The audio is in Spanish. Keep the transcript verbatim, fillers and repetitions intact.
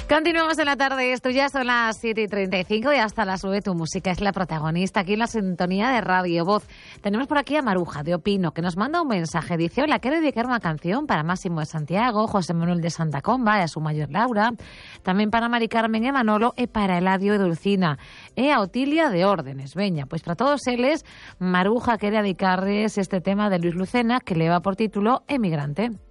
Continuamos en la tarde, esto ya son las siete y treinta y cinco y hasta las nueve tu música es la protagonista aquí en la sintonía de Radio Voz. Tenemos por aquí a Maruja de Opino, que nos manda un mensaje. Dice: hola, quiero dedicar una canción para Máximo de Santiago, José Manuel de Santa Comba y a su mayor Laura, también para Mari Carmen e Manolo e para Eladio e Dulcina e a Otilia de Órdenes. Veña, pues para todos eles, Maruja quiere dedicarles este tema de Luis Lucena que le va por título Emigrante.